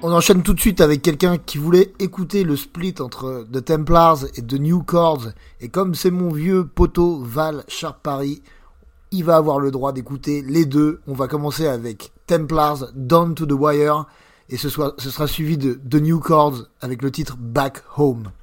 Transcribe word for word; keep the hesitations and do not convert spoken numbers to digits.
On enchaîne tout de suite avec quelqu'un qui voulait écouter le split entre The Templars et The New Chords. Et comme c'est mon vieux poteau Val Sharpari, il va avoir le droit d'écouter les deux. On va commencer avec Templars, Down to the Wire. Et ce, soit, ce sera suivi de The New Chords avec le titre Back Home.